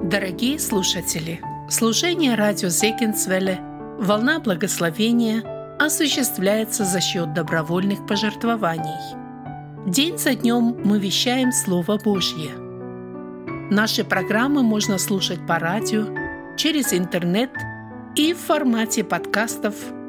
Дорогие слушатели, служение радио Зегенсвелле «Волна благословения» осуществляется за счет добровольных пожертвований. День за днем мы вещаем Слово Божье. Наши программы можно слушать по радио, через интернет и в формате подкастов